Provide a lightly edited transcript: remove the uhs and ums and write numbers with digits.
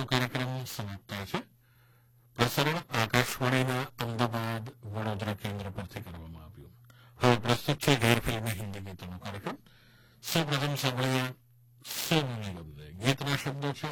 આજનો કાર્યક્રમ સમાપ્ત થાય છે. પ્રસારણ આકાશવાણીના અમદાવાદ વડોદરા કેન્દ્ર પરથી કરવામાં આવ્યું. હવે પ્રસ્તુત છે ગેરફિલ્મી હિન્દી ગીતોનો કાર્યક્રમ. સૌપ્રથમ સાંભળીએ સોનુ નિગમને. ગીતના શબ્દો છે